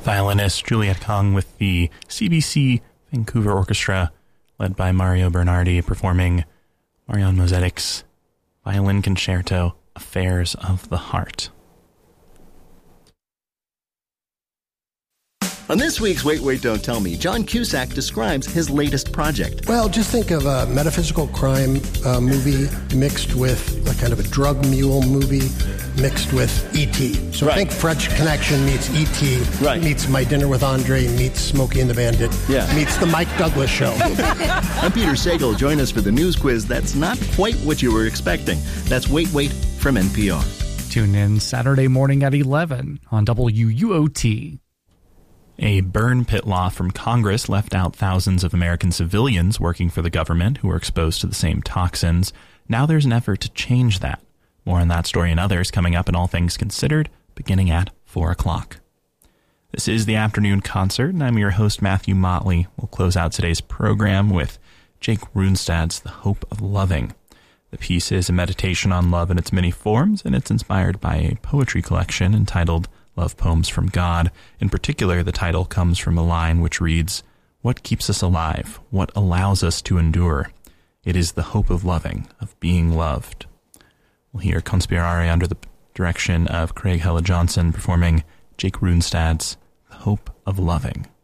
Violinist Juliette Kong with the CBC Vancouver Orchestra, led by Mario Bernardi, performing Marion Mozettich's Violin Concerto, Affairs of the Heart. On this week's Wait, Wait, Don't Tell Me, John Cusack describes his latest project. Well, just think of a metaphysical crime movie mixed with a kind of a drug mule movie mixed with E.T. So think French Connection meets E.T., meets My Dinner with Andre, meets Smokey and the Bandit, meets The Mike Douglas Show. I'm Peter Sagal. Join us for the news quiz that's not quite what you were expecting. That's Wait, Wait from NPR. Tune in Saturday morning at 11 on WUOT. A burn pit law from Congress left out thousands of American civilians working for the government who were exposed to the same toxins. Now there's an effort to change that. More on that story and others coming up in All Things Considered, beginning at 4 o'clock. This is the Afternoon Concert, and I'm your host, Matthew Motley. We'll close out today's program with Jake Runestad's The Hope of Loving. The piece is a meditation on love in its many forms, and it's inspired by a poetry collection entitled Love Poems from God. In particular, the title comes from a line which reads, "What keeps us alive? What allows us to endure? It is the hope of loving, of being loved." We'll hear Conspirare under the direction of Craig Hella Johnson performing Jake Runestad's The Hope of Loving.